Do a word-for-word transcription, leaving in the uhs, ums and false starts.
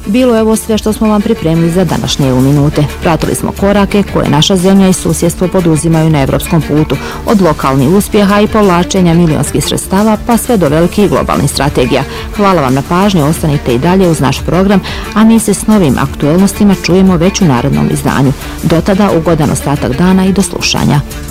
Bilo je ovo sve što smo vam pripremili za današnje u minute. Pratili smo korake koje naša zemlja i susjedstvo poduzimaju na evropskom putu, od lokalnih uspjeha i povlačenja milionskih sredstava pa sve do velikih globalnih strategija. Hvala vam na pažnju, ostanite i dalje uz naš program, a mi se s novim aktuelnostima čujemo već u narednom izdanju. Do tada ugodan ostatak dana i do slušanja.